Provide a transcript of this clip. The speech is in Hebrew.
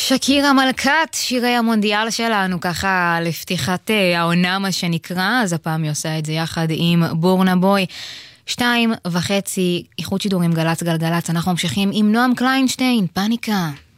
שקירה מלכת שירי המונדיאל שלנו, ככה לפתיחת העונה מה שנקרא, אז הפעם היא עושה את זה יחד עם בורנה בוי. 2:30, איכות שידורים גלץ גלגלץ, אנחנו ממשיכים עם נועם קליינשטיין, פאניקה.